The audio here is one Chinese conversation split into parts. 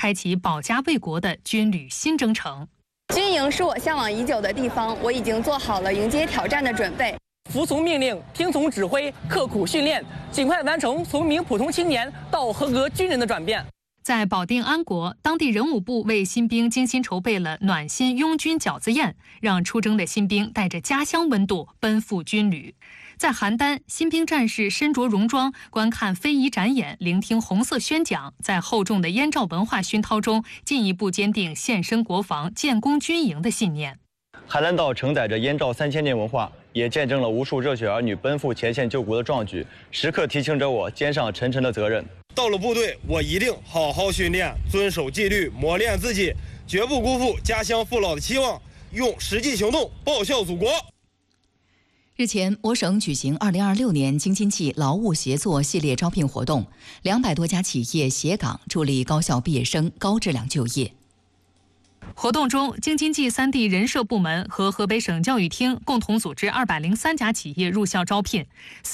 开启保家卫国的军旅新征程。 军营是我向往已久的地方，我已经做好了迎接挑战的准备。 服从命令，听从指挥，刻苦训练，尽快完成从一名普通青年到合格军人的转变。 在保定安国，当地人武部为新兵精心筹备了暖心拥军饺子宴，让出征的新兵带着家乡温度奔赴军旅。在邯郸，新兵战士身着戎装，观看非遗展演，聆听红色宣讲，在厚重的燕赵文化熏陶中，进一步坚定献身国防、建功军营的信念。 邯郸道承载着燕赵3000年文化，也见证了无数热血儿女奔赴前线救国的壮举，时刻提醒着我肩上沉沉的责任。 到了部队，我一定好好训练，遵守纪律，磨练自己，绝不辜负家乡父老的期望，用实际行动报效祖国。 日前，我省举行2026年京津冀劳务协作系列招聘活动，200多家企业协岗，助力高校毕业生高质量就业。 活动中，京津冀3地人社部门和河北省教育厅共同组织203家企业入校招聘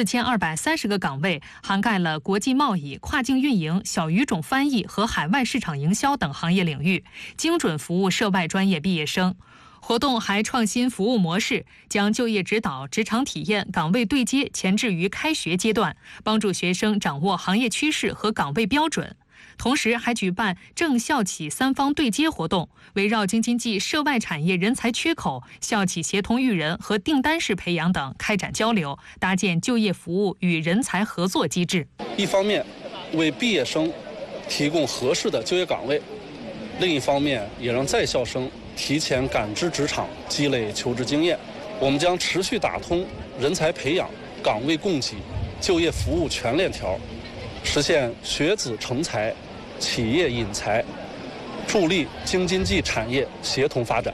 ，4230个岗位，涵盖了国际贸易、跨境运营、小语种翻译和海外市场营销等行业领域，精准服务涉外专业毕业生。活动还创新服务模式，将就业指导、职场体验、岗位对接前置于开学阶段，帮助学生掌握行业趋势和岗位标准。同时还举办政校企3方对接活动，围绕京津冀涉外产业人才缺口、校企协同育人和订单式培养等开展交流，搭建就业服务与人才合作机制。 一方面为毕业生提供合适的就业岗位，另一方面也让在校生提前感知职场，积累求职经验。我们将持续打通人才培养、岗位供给、就业服务全链条，实现学子成才、企业引才，助力京津冀产业协同发展。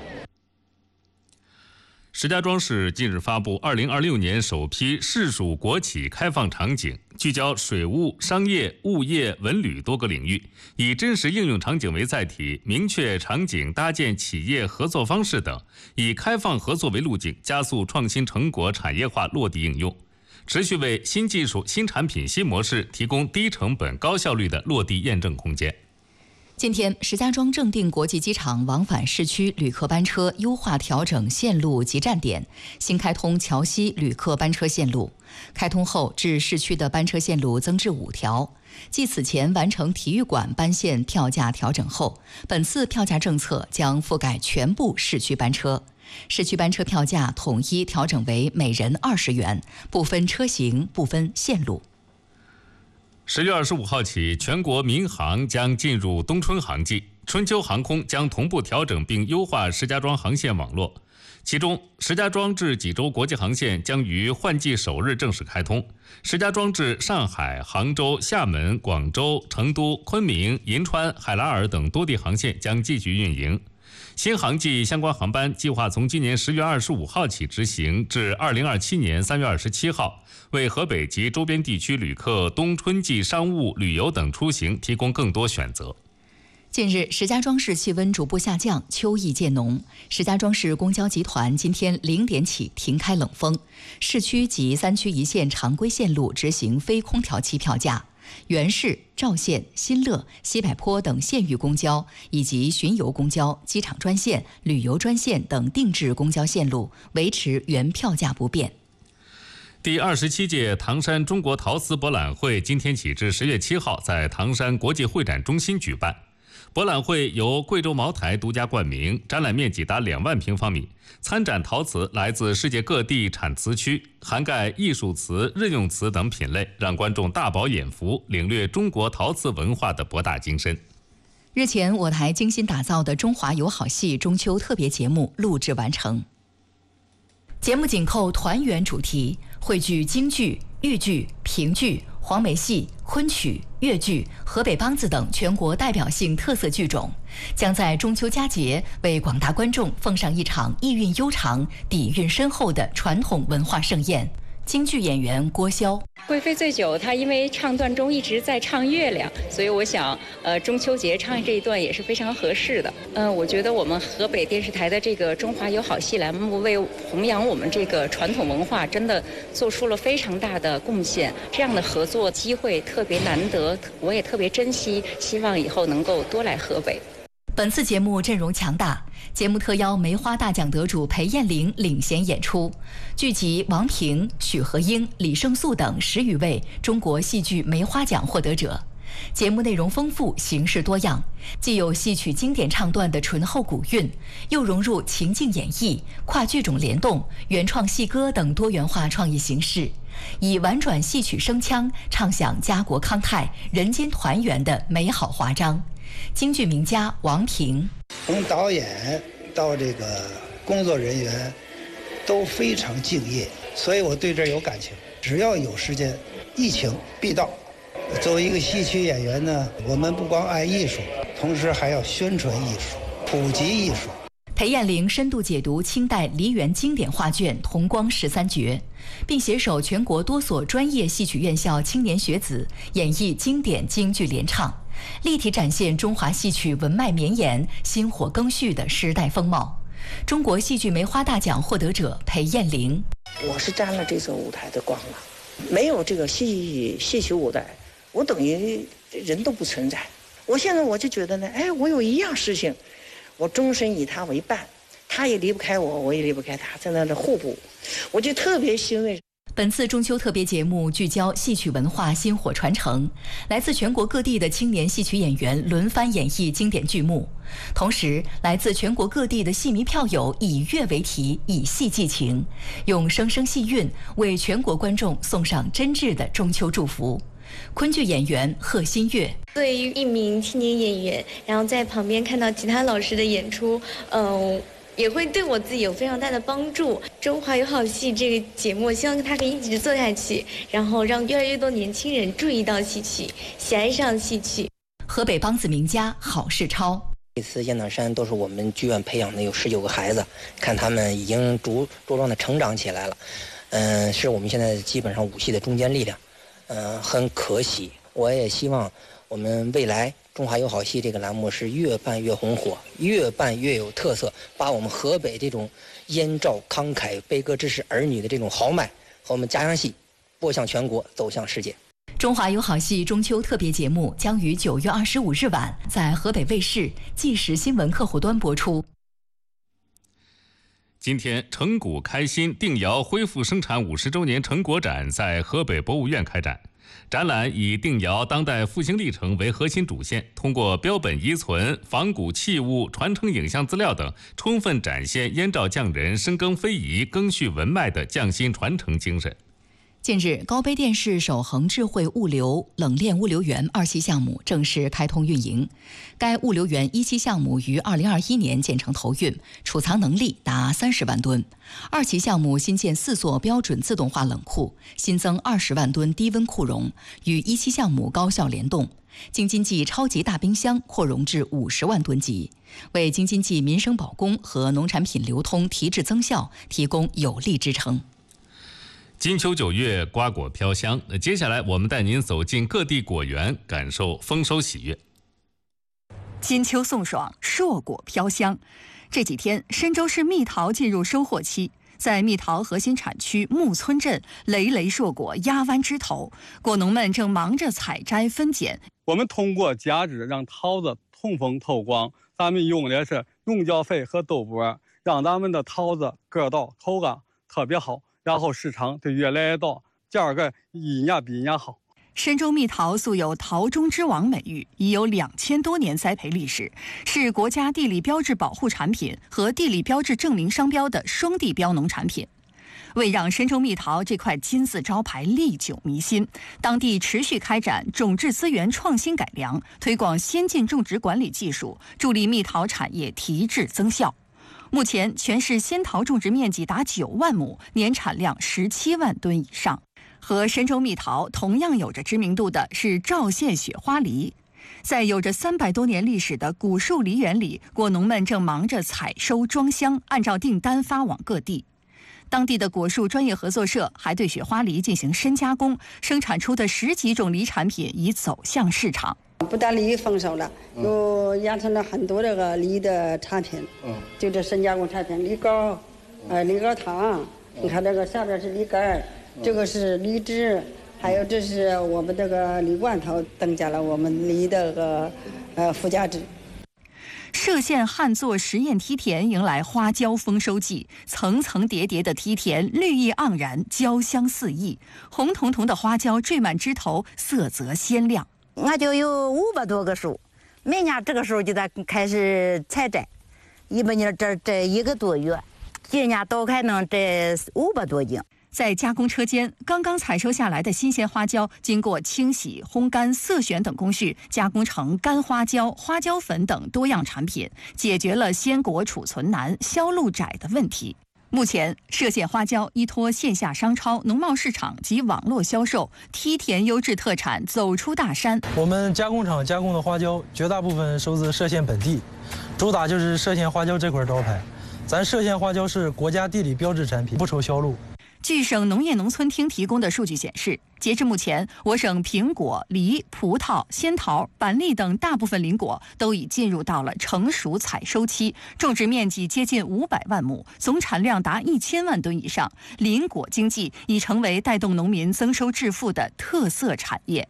石家庄市近日发布2026年首批市属国企开放场景，聚焦水务、商业、物业、文旅多个领域，以真实应用场景为载体，明确场景搭建企业合作方式等，以开放合作为路径，加速创新成果产业化落地应用，持续为新技术、新产品、新模式提供低成本、高效率的落地验证空间。 今天，石家庄正定国际机场往返市区旅客班车优化调整线路及站点，新开通桥西旅客班车线路。开通后，至市区的班车线路增至5条。继此前完成体育馆班线票价调整后，本次票价政策将覆盖全部市区班车。市区班车票价统一调整为每人20元，不分车型，不分线路。 10月25号起，全国民航将进入冬春航季，春秋航空将同步调整并优化石家庄航线网络。其中，石家庄至济州国际航线将于换季首日正式开通，石家庄至上海、杭州、厦门、广州、成都、昆明、银川、海拉尔等多地航线将继续运营。新航季相关航班计划从今年10月25号起执行至2027年3月27号，为河北及周边地区旅客冬春季商务、旅游等出行提供更多选择。 近日，石家庄市气温逐步下降，秋意渐浓。石家庄市公交集团今天0点起停开冷风，市区及3区一线常规线路执行非空调期票价。原市、赵县、新乐、西柏坡等县域公交以及巡游公交、机场专线、旅游专线等定制公交线路维持原票价不变。 第27届唐山中国陶瓷博览会今天起至10月7号在唐山国际会展中心举办。博览会由贵州茅台独家冠名，展览面积达2万平方米，参展陶瓷来自世界各地产瓷区，涵盖艺术瓷、日用瓷等品类，让观众大饱眼福，领略中国陶瓷文化的博大精深。 日前，我台精心打造的中华友好戏中秋特别节目录制完成。节目紧扣团圆主题，汇聚京剧、豫剧、评剧、黄梅戏、昆曲、越剧、河北梆子等全国代表性特色剧种，将在中秋佳节为广大观众奉上一场意蕴悠长、底蕴深厚的传统文化盛宴。 京剧演员郭霄， 贵妃醉酒，她因为唱段中一直在唱月亮，所以我想，中秋节唱这一段也是非常合适的。我觉得我们河北电视台的这个《中华有好戏》栏目为弘扬我们这个传统文化，真的做出了非常大的贡献。这样的合作机会特别难得，我也特别珍惜，希望以后能够多来河北。 本次节目阵容强大，节目特邀梅花大奖得主裴艳玲领衔演出，聚集王平、许和英、李胜素等10余位中国戏剧梅花奖获得者。节目内容丰富，形式多样，既有戏曲经典唱段的醇厚古韵，又融入情境演绎、跨剧种联动、原创戏歌等多元化创意形式，以婉转戏曲声腔唱响家国康泰、人间团圆的美好华章。京剧名家王平， 从导演到这个工作人员都非常敬业，所以我对这有感情。只要有时间，一请必到。作为一个戏曲演员呢，我们不光爱艺术，同时还要宣传艺术、普及艺术。 裴艳玲深度解读清代梨园经典画卷《同光13绝》，并携手全国多所专业戏曲院校青年学子演绎经典京剧联唱，立体展现中华戏曲文脉绵延、薪火更续的时代风貌。中国戏剧梅花大奖获得者裴艳玲， 我是沾了这座舞台的光了，没有这个戏曲舞台，我等于人都不存在。我现在我就觉得呢，我有一样事情，我终身以他为伴，他也离不开我，我也离不开他，在那里互补，我就特别欣慰。 本次中秋特别节目聚焦戏曲文化薪火传承，来自全国各地的青年戏曲演员轮番演绎经典剧目，同时来自全国各地的戏迷票友以乐为题，以戏寄情，用声声戏韵为全国观众送上真挚的中秋祝福。昆剧演员贺新月， 作为一名青年演员，然后在旁边看到其他老师的演出，也会对我自己有非常大的帮助。中华有好戏这个节目，希望它可以一直做下去，然后让越来越多年轻人注意到戏曲，喜爱上戏曲。 河北梆子名家郝世超， 这次雁荡山都是我们剧院培养的，有19个孩子，看他们已经茁壮的成长起来了。是我们现在基本上武戏的中坚力量。很可喜，我也希望我们未来中华有好戏这个栏目是越办越红火，越办越有特色，把我们河北这种燕赵慷慨悲歌之士儿女的这种豪迈和我们家乡戏播向全国，走向世界。 中华有好戏中秋特别节目将于9月25日晚在河北卫视纪实新闻客户端播出。 今天，成古开新定窑恢复生产50周年成果展在河北博物院开展。展览以定窑当代复兴历程为核心主线，通过标本遗存、仿古器物、传承影像资料等，充分展现燕赵匠人深耕非遗、赓续文脉的匠心传承精神。 近日，高碑店市首恒智慧物流冷链物流园2期项目正式开通运营。该物流园1期项目于2021年建成投运，储藏能力达30万吨。2期项目新建4座标准自动化冷库，新增20万吨低温库容，与1期项目高效联动。京津冀超级大冰箱扩容至50万吨级，为京津冀民生保供和农产品流通提质增效提供有力支撑。 金秋9月，瓜果飘香。接下来，我们带您走进各地果园，感受丰收喜悦。 金秋送爽，硕果飘香。这几天，深州市蜜桃进入收获期，在蜜桃核心产区木村镇，累累硕果压弯枝头，果农们正忙着采摘分拣。 我们通过夹枝让桃子通风透光，咱们用的是用胶肥和豆粕，让咱们的桃子个道口感特别好。然后市场就越来越大，价格一年比一年好。 深州蜜桃素有桃中之王美誉，已有2000多年栽培历史，是国家地理标志保护产品和地理标志证明商标的双地标农产品。为让深州蜜桃这块金字招牌历久弥新，当地持续开展种质资源创新改良，推广先进种植管理技术，助力蜜桃产业提质增效。目前，全市仙桃种植面积达9万亩，年产量17万吨以上。和深州蜜桃同样有着知名度的是赵县雪花梨。在有着300多年历史的古树梨园里，果农们正忙着采收装箱，按照订单发往各地。 当地的果树专业合作社还对雪花梨进行深加工，生产出的10几种梨产品已走向市场。 不但梨丰收了，又衍生了很多这个梨的产品，就这深加工产品，梨膏，梨膏糖，你看这个下边是梨干，这个是梨汁，还有这是我们这个梨罐头，增加了我们梨的附加值。 歙县旱作实验梯田迎来花椒丰收季，层层叠叠的梯田绿意盎然，椒香四溢，红彤彤的花椒缀满枝头，色泽鲜亮。 我就有500多个树，每年这个时候就得开始采摘，一般年这1个多月，今年都还能摘500多斤。 在加工车间，刚刚采收下来的新鲜花椒，经过清洗、烘干、色选等工序，加工成干花椒、花椒粉等多样产品，解决了鲜果储存难、销路窄的问题。目前，歙县花椒依托线下商超、农贸市场及网络销售，梯田优质特产走出大山。 我们加工厂加工的花椒，绝大部分收自歙县本地，主打就是歙县花椒这块招牌。咱歙县花椒是国家地理标志产品，不愁销路。 据省农业农村厅提供的数据显示，截至目前，我省苹果、梨、葡萄、仙桃、板栗等大部分林果都已进入到了成熟采收期，种植面积接近500万亩，总产量达1000万吨以上。林果经济已成为带动农民增收致富的特色产业。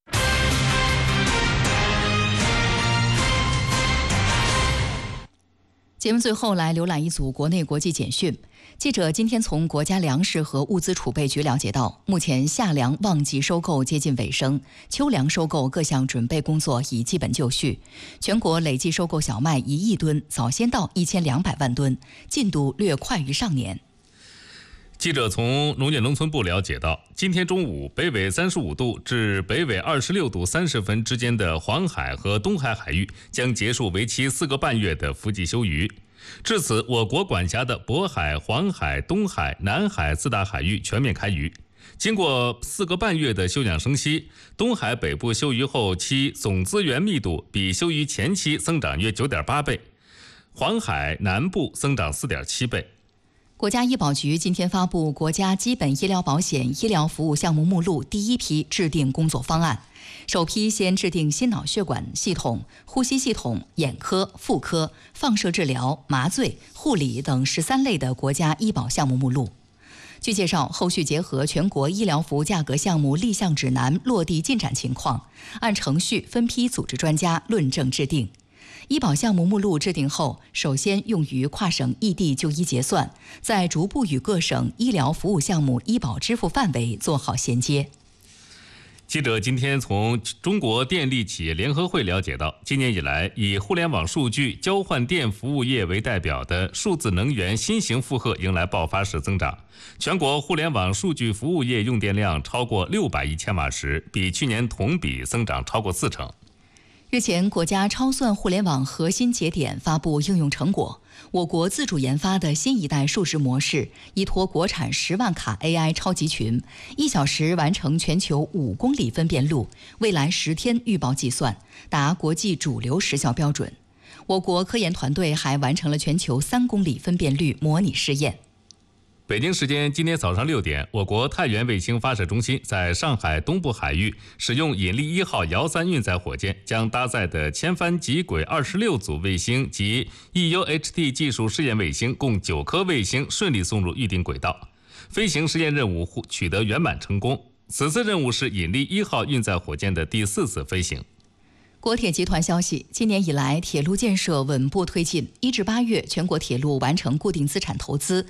节目最后来浏览一组国内国际简讯。记者今天从国家粮食和物资储备局了解到，目前夏粮旺季收购接近尾声，秋粮收购各项准备工作已基本就绪。全国累计收购小麦1亿吨，早先到1200万吨，进度略快于上年。 记者从农业农村部了解到，今天中午北纬35度至北纬26度30分之间的黄海和东海海域将结束为期4个半月的伏季休渔。至此，我国管辖的渤海、黄海、东海、南海4大海域全面开渔。经过4个半月的休养生息，东海北部休渔后期总资源密度比休渔前期增长约 9.8 倍，黄海南部增长 4.7 倍。 国家医保局今天发布国家基本医疗保险医疗服务项目目录第1批制定工作方案，首批先制定心脑血管系统、呼吸系统、眼科、妇科、放射治疗、麻醉、护理等13类的国家医保项目目录。据介绍，后续结合全国医疗服务价格项目立项指南落地进展情况，按程序分批组织专家论证制定。医保项目目录制定后，首先用于跨省异地就医结算，再逐步与各省医疗服务项目医保支付范围做好衔接。 记者今天从中国电力企业联合会了解到，今年以来，以互联网数据交换电服务业为代表的数字能源新型负荷迎来爆发式增长，全国互联网数据服务业用电量超过600亿千瓦时，比去年同比增长超过40%。 日前，国家超算互联网核心节点发布应用成果，我国自主研发的新一代数值模式，依托国产10万卡 AI 超级群，1小时完成全球5公里分辨率，未来10天预报计算，达国际主流时效标准。我国科研团队还完成了全球3公里分辨率模拟试验。 北京时间今天早上6点，我国太原卫星发射中心在上海东部海域使用引力1号遥3运载火箭，将搭载的千帆极轨26组卫星及 EUHT 技术试验卫星共9颗卫星顺利送入预定轨道，飞行实验任务取得圆满成功。此次任务是引力1号运载火箭的第4次飞行。 国铁集团消息，今年以来铁路建设稳步推进，1至8月全国铁路完成固定资产投资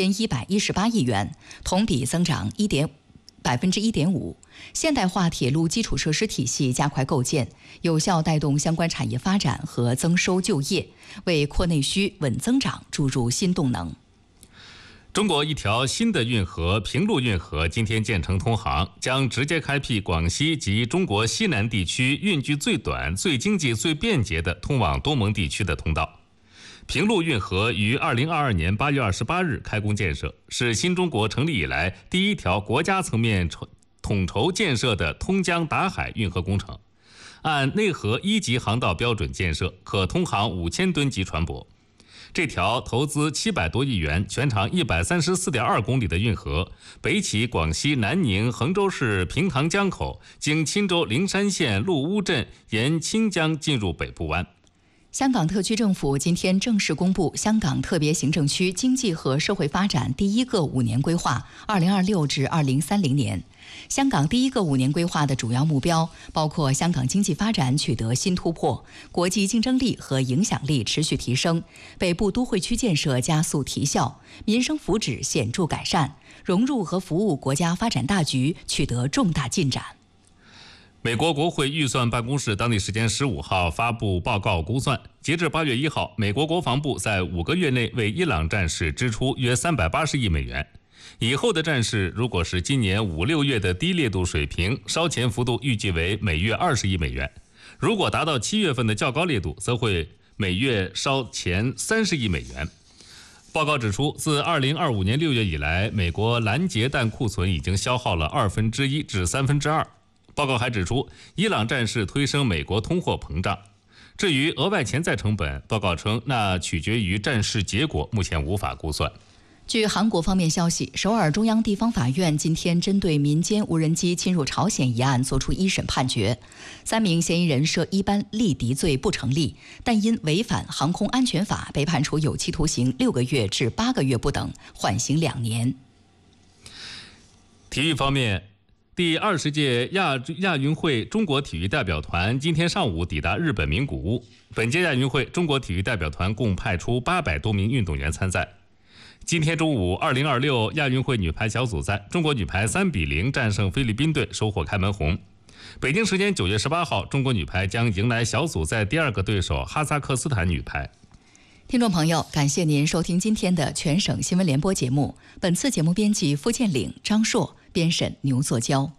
5118亿元，同比增长1.5%。现代化铁路基础设施体系加快构建，有效带动相关产业发展和增收就业，为扩内需、稳增长注入新动能。 中国一条新的运河平陆运河今天建成通航，将直接开辟广西及中国西南地区运距最短、最经济、最便捷的通往东盟地区的通道。平陆运河于2022年8月28日开工建设，是新中国成立以来第一条国家层面统筹建设的通江达海运河工程。按内河1级航道标准建设，可通航5000吨级船舶。 这条投资700多亿元、全长134.2公里的运河，北起广西南宁衡州市平塘江口，经钦州灵山县陆乌镇，沿清江进入北部湾。 香港特区政府今天正式公布香港特别行政区经济和社会发展第一个5年规划 （2026 至2030年）。香港第一个5年规划的主要目标包括香港经济发展取得新突破，国际竞争力和影响力持续提升，北部都会区建设加速提效，民生福祉显著改善，融入和服务国家发展大局取得重大进展。 美国国会预算办公室当地时间15号发布报告估算，截至8月1号，美国国防部在5个月内为伊朗战事支出约380亿美元。以后的战事如果是今年5、6月的低烈度水平，烧钱幅度预计为每月20亿美元；如果达到7月份的较高烈度，则会每月烧钱30亿美元。报告指出，自2025年6月以来，美国拦截弹库存已经消耗了1/2至2/3。报告还指出，伊朗战事推升美国通货膨胀。至于额外潜在成本，报告称那取决于战事结果，目前无法估算。 据韩国方面消息，首尔中央地方法院今天针对民间无人机侵入朝鲜一案作出一审判决，3名嫌疑人涉一般利敌罪不成立，但因违反航空安全法被判处有期徒刑6个月至8个月不等，缓刑2年。 体育方面，第20届亚运会中国体育代表团今天上午抵达日本名古屋。本届亚运会，中国体育代表团共派出800多名运动员参赛。今天中午，2026亚运会女排小组赛，中国女排3比0战胜菲律宾队，收获开门红。北京时间9月18号，中国女排将迎来小组赛第2个对手哈萨克斯坦女排。 听众朋友，感谢您收听今天的全省新闻联播节目。本次节目编辑付建岭、张硕，编审牛作娇。